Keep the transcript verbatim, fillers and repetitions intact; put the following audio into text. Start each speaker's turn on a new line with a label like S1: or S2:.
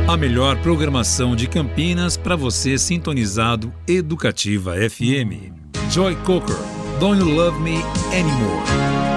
S1: A melhor programação de Campinas para você sintonizado Educativa F M. Joy Cocker, Don't You Love Me Anymore?